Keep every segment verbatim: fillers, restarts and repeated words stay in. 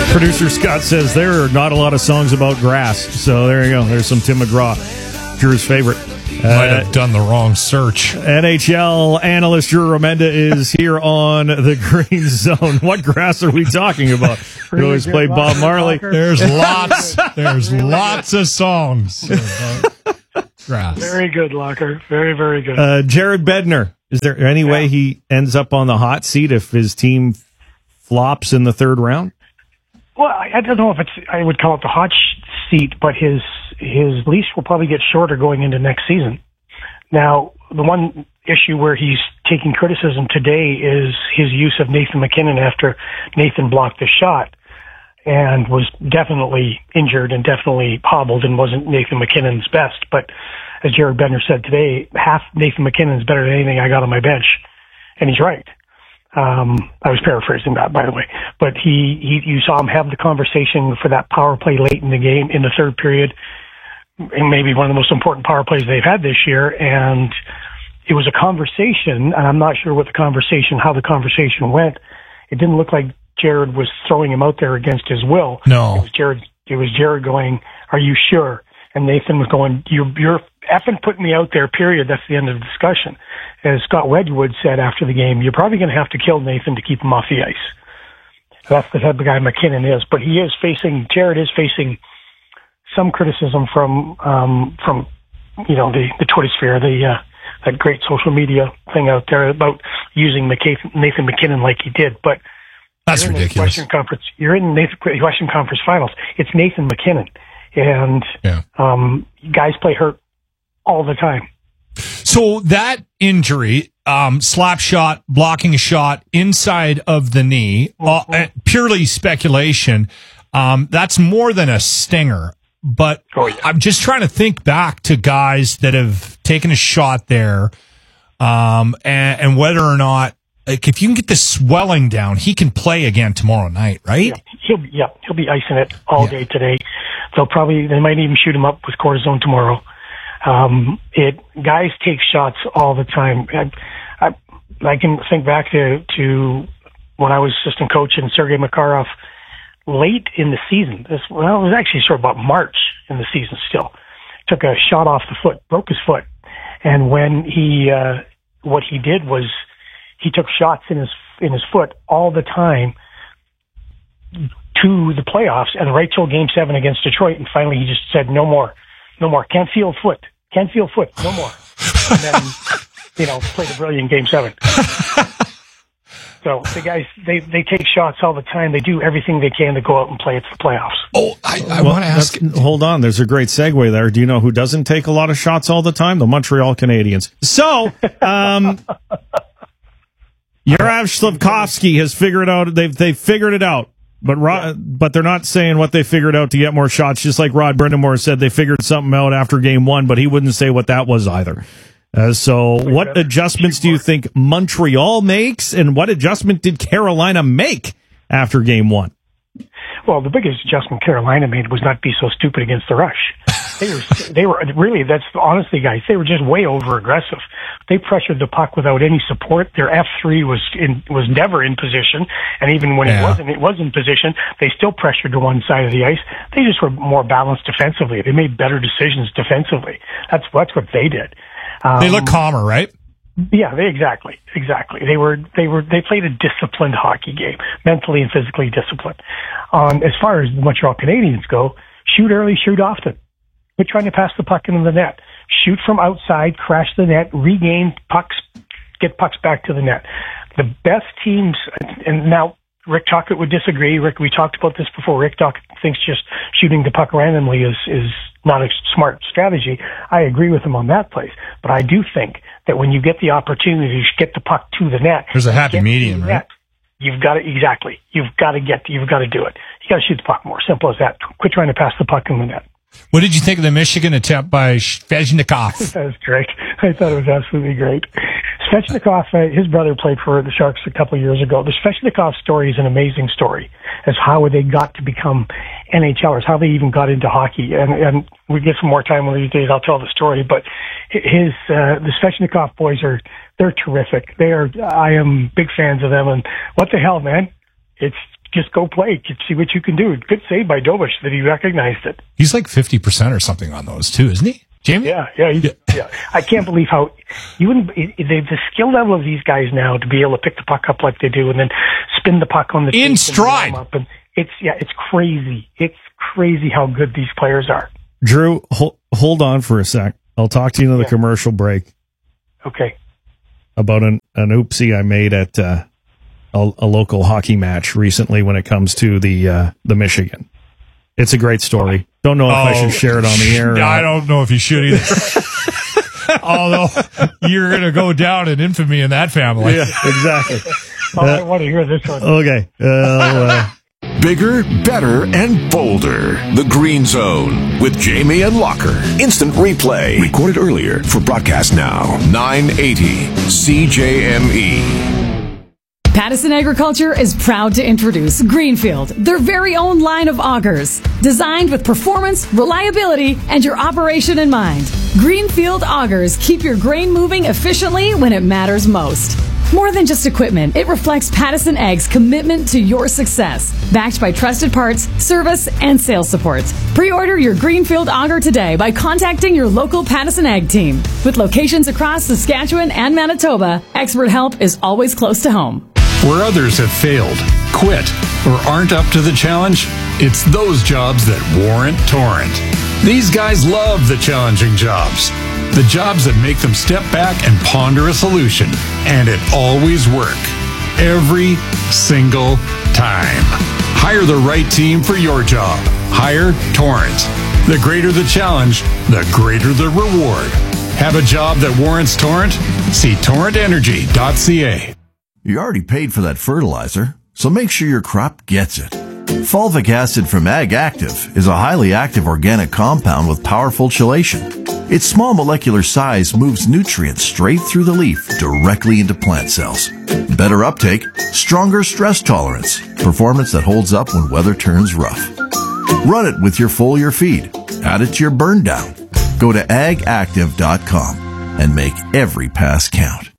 Producer Scott says there are not a lot of songs about grass. So there you go. There's some Tim McGraw, Drew's favorite. Might have uh, done the wrong search. N H L analyst Drew Remenda is here on the Green Zone. What grass are we talking about? We always play Bob Marley. There's lots. There's lots of songs about grass. Very good, Locker. Very, very good. Uh, Jared Bednar. Is there any yeah. way he ends up on the hot seat if his team flops in the third round? Well, I, I don't know if it's. I would call it the hot sh- seat, but his his leash will probably get shorter going into next season. Now, the one issue where he's taking criticism today is his use of Nathan MacKinnon after Nathan blocked the shot and was definitely injured and definitely hobbled and wasn't Nathan MacKinnon's best. But as Jared Bednar said today, half Nathan MacKinnon is better than anything I got on my bench, and he's right. Um, I was paraphrasing that, by the way, but he, he, you saw him have the conversation for that power play late in the game, in the third period, and maybe one of the most important power plays they've had this year. And it was a conversation, and I'm not sure what the conversation, how the conversation went. It didn't look like Jared was throwing him out there against his will. No. It was Jared, it was Jared going, "Are you sure?" And Nathan was going, you're, you're effing putting me out there, period. That's the end of the discussion. As Scott Wedgwood said after the game, you're probably going to have to kill Nathan to keep him off the ice. That's the type of guy MacKinnon is. But he is facing, Jared is facing some criticism from, um, from, you know, the, the Twitter sphere, the, uh, that great social media thing out there about using Nathan MacKinnon like he did. But that's you're ridiculous. In the Western Conference, you're in the Western Conference Finals. It's Nathan MacKinnon. And yeah. um, guys play hurt all the time. So that injury, um, slap shot, blocking a shot inside of the knee, mm-hmm. uh, purely speculation. Um, that's more than a stinger. But oh, yeah. I'm just trying to think back to guys that have taken a shot there, um, and, and whether or not, like, if you can get the swelling down, he can play again tomorrow night, right? Yeah, he'll be, yeah, he'll be icing it all yeah. day today. They'll probably, they might even shoot him up with cortisone tomorrow. Um, it, guys take shots all the time. I, I, I can think back to, to when I was assistant coach and Sergei Makarov late in the season. This, well, it was actually sort of about March in the season still. Took a shot off the foot, broke his foot. And when he, uh, what he did was he took shots in his, in his foot all the time to the playoffs and right till game seven against Detroit. And finally he just said, no more, no more. Can't feel foot. Can't feel foot. No more. And then, you know, played a brilliant game seven. So the guys, they, they take shots all the time. They do everything they can to go out and play. It's the playoffs. Oh, I, I well, want to ask. Hold on. There's a great segue there. Do you know who doesn't take a lot of shots all the time? The Montreal Canadiens. So, um, Yaroslav Slavkovsky has figured out, they've, they've figured it out. But Rod, but they're not saying what they figured out to get more shots, just like Rod Brindamore said they figured something out after game one, but he wouldn't say what that was either. Uh, so what adjustments do you think Montreal makes, and what adjustment did Carolina make after game one? Well, the biggest adjustment Carolina made was not be so stupid against the rush. They were, they were really, that's honestly, guys, they were just way over aggressive. They pressured the puck without any support. Their F three was in, was never in position. And even when yeah. it wasn't, it was in position, they still pressured to one side of the ice. They just were more balanced defensively. They made better decisions defensively. That's, that's what they did. Um, they look calmer, right? Yeah, they, exactly, exactly. They were, they were, they played a disciplined hockey game, mentally and physically disciplined. Um, as far as the Montreal Canadiens go, shoot early, shoot often. Quit trying to pass the puck into the net. Shoot from outside, crash the net, regain pucks, get pucks back to the net. The best teams, and now Rick Tocchet would disagree. Rick, we talked about this before. Rick Tocchet thinks just shooting the puck randomly is, is not a smart strategy. I agree with him on that place. But I do think that when you get the opportunity to get the puck to the net, there's a happy medium, right? Net, you've got to, exactly. You've got to get, you've got to do it. You got to shoot the puck more. Simple as that. Quit trying to pass the puck in the net. What did you think of the Michigan attempt by Svechnikov? That was great. I thought it was absolutely great. Svechnikov, uh, his brother played for the Sharks a couple of years ago. The Svechnikov story is an amazing story as how they got to become N H Lers, how they even got into hockey. And, and we get some more time one of these days, I'll tell the story. But his, uh, the Svechnikov boys are, they're terrific. They are, I am big fans of them. And what the hell, man? It's just go play, see what you can do. Good save by Dobich that he recognized it. He's like fifty percent or something on those too, isn't he, Jamie? Yeah, yeah, he, yeah. yeah. I can't believe how you wouldn't. It, it, the skill level of these guys now to be able to pick the puck up like they do, and then spin the puck on the in stride. Up, and it's yeah, it's crazy. It's crazy how good these players are. Drew, hold, hold on for a sec. I'll talk to you in the yeah. commercial break. Okay. About an an oopsie I made at. Uh, A, a local hockey match recently when it comes to the uh, the Michigan. It's a great story. Don't know if oh, I should share it on the air. I don't know if you should either. Although you're going to go down in infamy in that family. Yeah, exactly. oh, uh, I want to hear this one. Okay. Uh, uh, Bigger, better, and bolder. The Green Zone with Jamie and Locker. Instant replay. Recorded earlier for broadcast now. nine eighty C J M E. Pattison Agriculture is proud to introduce Greenfield, their very own line of augers, designed with performance, reliability, and your operation in mind. Greenfield augers keep your grain moving efficiently when it matters most. More than just equipment, it reflects Pattison Ag's commitment to your success, backed by trusted parts, service, and sales support. Pre-order your Greenfield auger today by contacting your local Pattison Ag team. With locations across Saskatchewan and Manitoba, expert help is always close to home. Where others have failed, quit, or aren't up to the challenge, it's those jobs that warrant Torrent. These guys love the challenging jobs. The jobs that make them step back and ponder a solution. And it always works. Every single time. Hire the right team for your job. Hire Torrent. The greater the challenge, the greater the reward. Have a job that warrants Torrent? See torrent energy dot c a. You already paid for that fertilizer, so make sure your crop gets it. Fulvic acid from Ag Active is a highly active organic compound with powerful chelation. Its small molecular size moves nutrients straight through the leaf directly into plant cells. Better uptake, stronger stress tolerance, performance that holds up when weather turns rough. Run it with your foliar feed. Add it to your burn down. Go to ag active dot com and make every pass count.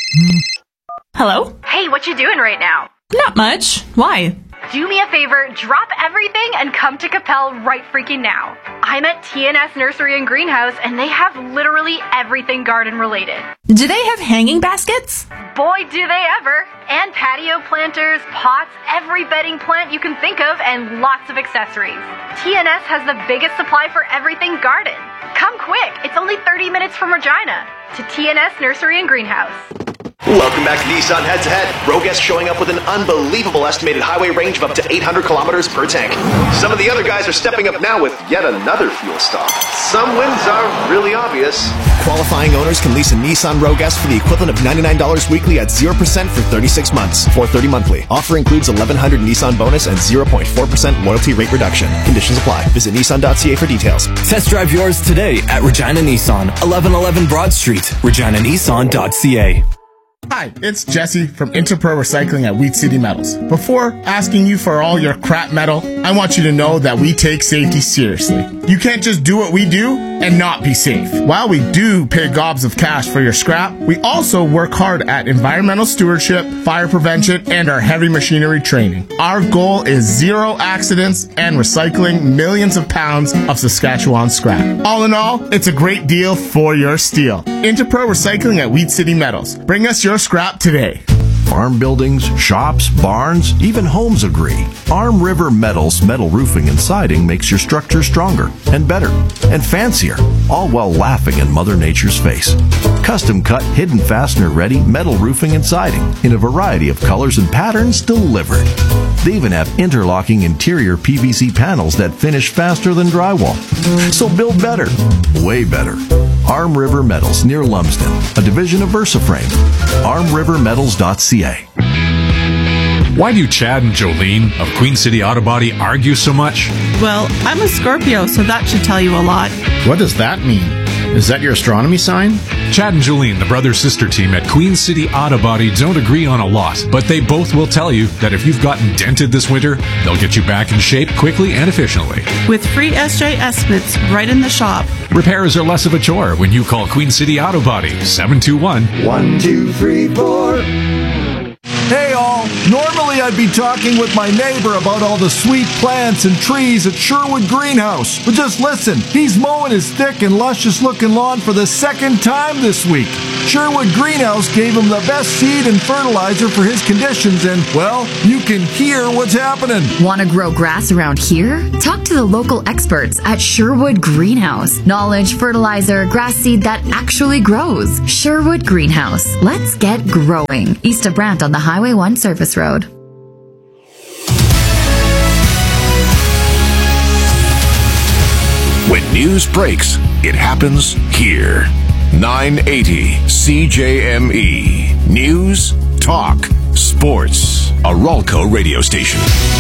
Hello? Hey, what you doing right now? Not much. Why? Do me a favor, drop everything and come to Capel right freaking now. I'm at T N S Nursery and Greenhouse, and they have literally everything garden related. Do they have hanging baskets? Boy, do they ever. And patio planters, pots, every bedding plant you can think of, and lots of accessories. T N S has the biggest supply for everything garden. Come quick, it's only thirty minutes from Regina. To T N S Nursery and Greenhouse. Welcome back to Nissan Head to Head. Roguest showing up with an unbelievable estimated highway range of up to eight hundred kilometers per tank. Some of the other guys are stepping up now with yet another fuel stop. Some wins are really obvious. Qualifying owners can lease a Nissan Rogue S for the equivalent of ninety-nine dollars weekly at zero percent for thirty-six months, four hundred thirty monthly. Offer includes eleven hundred Nissan bonus and zero point four percent loyalty rate reduction. Conditions apply. Visit Nissan dot c a for details. Test drive yours today at Regina Nissan, eleven eleven Broad Street, regina nissan dot c a. Hi, it's Jesse from Interpro Recycling at Wheat City Metals. Before asking you for all your crap metal, I want you to know that we take safety seriously. You can't just do what we do and not be safe. While we do pay gobs of cash for your scrap, we also work hard at environmental stewardship, fire prevention, and our heavy machinery training. Our goal is zero accidents and recycling millions of pounds of Saskatchewan scrap. All in all, it's a great deal for your steel. Interpro Recycling at Wheat City Metals. Bring us your scrap today. Farm buildings, shops, barns, even homes agree. Arm River Metals metal roofing and siding makes your structure stronger and better and fancier, all while laughing in Mother Nature's face. Custom cut, hidden fastener ready metal roofing and siding in a variety of colors and patterns delivered. They even have interlocking interior P V C panels that finish faster than drywall. So build better, way better. Arm River Metals near Lumsden, a division of VersaFrame. arm river metals dot c a. Why do Chad and Jolene of Queen City Auto Body argue so much? Well, I'm a Scorpio, so that should tell you a lot. What does that mean? Is that your astronomy sign? Chad and Jolene, the brother-sister team at Queen City Auto Body, don't agree on a lot, but they both will tell you that if you've gotten dented this winter, they'll get you back in shape quickly and efficiently. With free S J estimates right in the shop. Repairs are less of a chore when you call Queen City Auto Body, seven two one, one two three four. Hey all, normally Usually I'd be talking with my neighbor about all the sweet plants and trees at Sherwood Greenhouse. But just listen, he's mowing his thick and luscious-looking lawn for the second time this week. Sherwood Greenhouse gave him the best seed and fertilizer for his conditions, and, well, you can hear what's happening. Want to grow grass around here? Talk to the local experts at Sherwood Greenhouse. Knowledge, fertilizer, grass seed that actually grows. Sherwood Greenhouse. Let's get growing. East of Brant on the Highway one Service Road. When news breaks, it happens here. nine eighty C J M E. News, talk, sports. A Ralco radio station.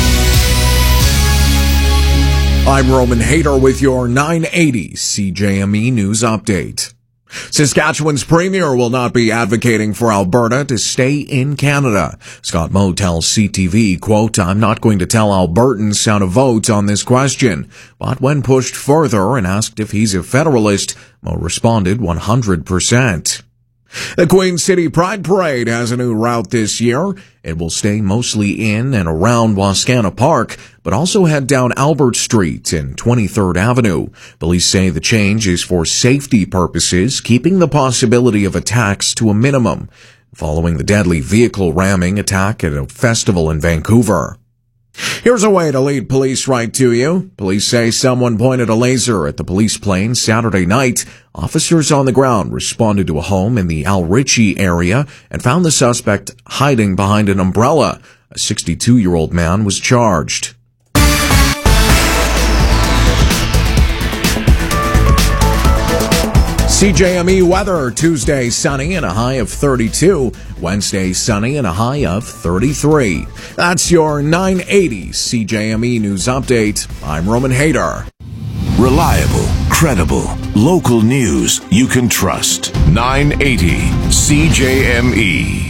I'm Roman Hader with your nine eighty C J M E News Update. Saskatchewan's premier will not be advocating for Alberta to stay in Canada. Scott Moe tells C T V, quote, I'm not going to tell Albertans how to vote on this question. But when pushed further and asked if he's a Federalist, Moe responded one hundred percent. The Queen City Pride Parade has a new route this year. It will stay mostly in and around Wascana Park, but also head down Albert Street and twenty-third Avenue. Police say the change is for safety purposes, keeping the possibility of attacks to a minimum, following the deadly vehicle ramming attack at a festival in Vancouver. Here's a way to lead police right to you. Police say someone pointed a laser at the police plane Saturday night. Officers on the ground responded to a home in the Al Ritchie area and found the suspect hiding behind an umbrella. A sixty-two-year-old man was charged. C J M E weather, Tuesday sunny and a high of thirty-two. Wednesday sunny and a high of thirty-three. That's your nine eighty C J M E News Update. I'm Roman Hader. Reliable, credible, local news you can trust. nine eighty C J M E.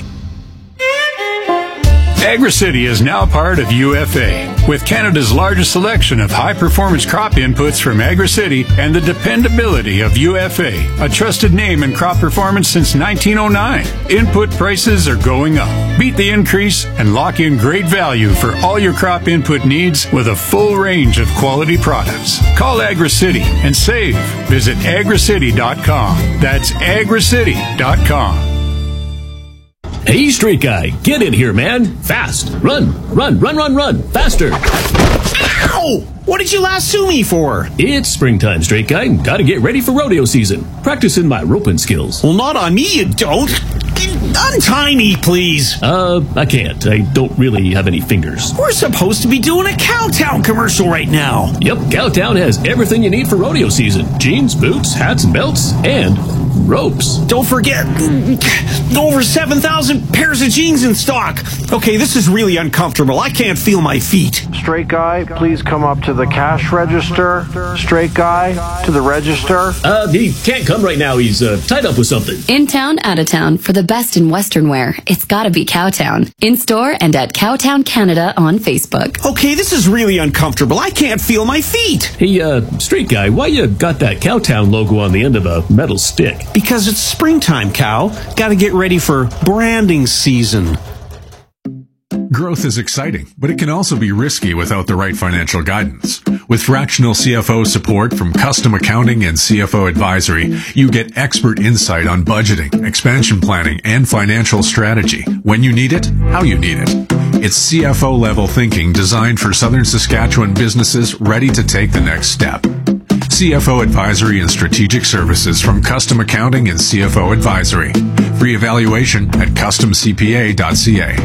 AgriCity is now part of U F A. With Canada's largest selection of high-performance crop inputs from AgriCity and the dependability of U F A, a trusted name in crop performance since nineteen oh nine. Input prices are going up. Beat the increase and lock in great value for all your crop input needs with a full range of quality products. Call AgriCity and save. Visit agricity dot com. That's agricity dot com. Hey, Street Guy, get in here, man. Fast. Run, run, run, run, run. Faster. Ow! What did you lasso me for? It's springtime, Street Guy. Gotta get ready for rodeo season. Practicing my roping skills. Well, not on me, you don't. Untie me, please. Uh, I can't. I don't really have any fingers. We're supposed to be doing a Cowtown commercial right now. Yep, Cowtown has everything you need for rodeo season. Jeans, boots, hats and belts, and ropes. Don't forget, over seven thousand pairs of jeans in stock. Okay, this is really uncomfortable. I can't feel my feet. Straight guy, please come up to the cash register. Straight guy, to the register. Uh, he can't come right now. He's uh, tied up with something. In town, out of town, for the best in Western wear, it's gotta be Cowtown. In store and at Cowtown Canada on Facebook. Okay, this is really uncomfortable. I can't feel my feet. Hey, uh, Street Guy, why you got that Cowtown logo on the end of a metal stick? Because it's springtime, Cow. Gotta get ready for branding season. Growth is exciting, but it can also be risky without the right financial guidance. With fractional C F O support from Custom Accounting and C F O Advisory, you get expert insight on budgeting, expansion planning, and financial strategy. When you need it, how you need it. It's C F O-level thinking designed for Southern Saskatchewan businesses ready to take the next step. C F O Advisory and Strategic Services from Custom Accounting and C F O Advisory. Free evaluation at custom c p a dot c a.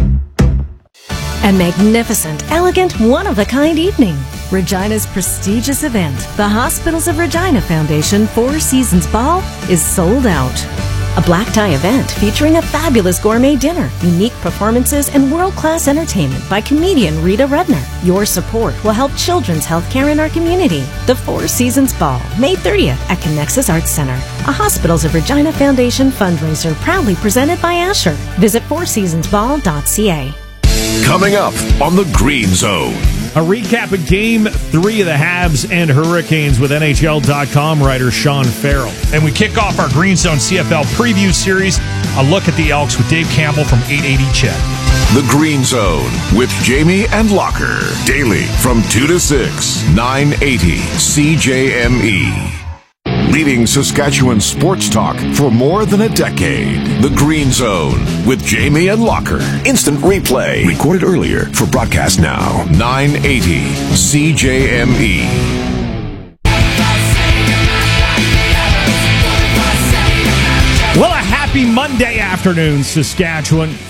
A magnificent, elegant, one-of-a-kind evening. Regina's prestigious event, the Hospitals of Regina Foundation Four Seasons Ball, is sold out. A black tie event featuring a fabulous gourmet dinner, unique performances, and world-class entertainment by comedian Rita Redner. Your support will help children's healthcare in our community. The Four Seasons Ball, May thirtieth at Connexus Arts Center, a Hospitals of Regina Foundation fundraiser proudly presented by Asher. Visit four seasons ball dot c a. Coming up on the Green Zone. A recap of Game three of the Habs and Hurricanes with N H L dot com writer Sean Farrell. And we kick off our Green Zone C F L preview series, a look at the Elks with Dave Campbell from eight eighty C H E D. The Green Zone with Jamie and Locker. Daily from two to six, nine eighty C J M E. Leading Saskatchewan sports talk for more than a decade. The Green Zone with Jamie and Locker. Instant replay. Recorded earlier for broadcast now. nine eighty C J M E. Well, a happy Monday afternoon, Saskatchewan.